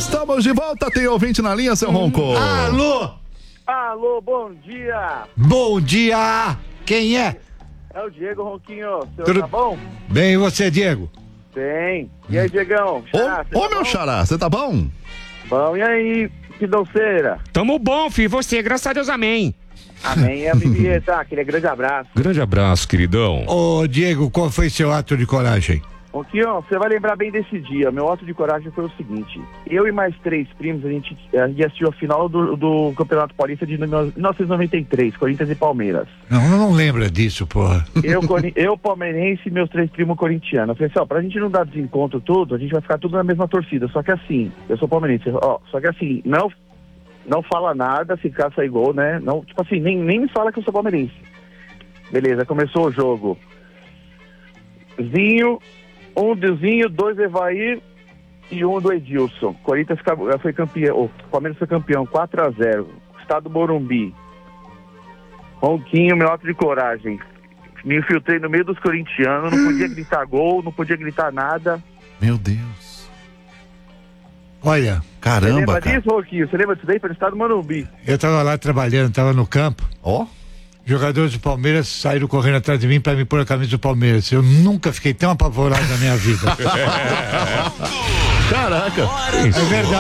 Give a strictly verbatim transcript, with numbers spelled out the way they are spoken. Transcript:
Estamos de volta, tem ouvinte na linha, seu Ronco. Alô? Alô, bom dia. Bom dia. Quem é? É o Diego Ronquinho. O senhor Tudo tá bom? bem, e você, Diego? Bem. E aí, Diegão? Xará, Ô, ô tá meu bom? xará, você tá bom? Bom, e aí, que doceira? Tamo bom, filho. Você, graças a Deus, amém. Amém. E a Bibi, tá? Aquele grande abraço. Grande abraço, queridão. Ô, Diego, qual foi seu ato de coragem? Ronquinho, você vai lembrar bem desse dia. Meu ato de coragem foi o seguinte: eu e mais três primos, a gente eh, ia assistir a final do, do Campeonato Paulista de mil novecentos e noventa e três, Corinthians e Palmeiras. Não, não lembra disso, porra. Eu, cori- eu palmeirense e meus três primos corintianos. Eu falei assim, ó, pra gente não dar desencontro tudo, a gente vai ficar tudo na mesma torcida. Só que assim, eu sou palmeirense, ó, só que assim, não, não fala nada se caso sair gol, né? Não, tipo assim, nem, nem me fala que eu sou palmeirense. Beleza, começou o jogo. Zinho, um do Zinho, dois do Evair e um do Edilson. Corinthians foi campeão, o Palmeiras foi campeão, quatro a zero. Estado do Morumbi. Ronquinho, meu ato de coragem. Me infiltrei no meio dos corintianos, não podia gritar gol, não podia gritar nada. Meu Deus. Olha, Você Caramba, lembra cara. disso, Ronquinho? Você lembra disso daí? Foi no estado do Morumbi. eu tava lá trabalhando, tava no campo. Ó. Jogadores do Palmeiras saíram correndo atrás de mim pra me pôr a camisa do Palmeiras. Eu nunca fiquei tão apavorado na minha vida. Caraca. É verdade.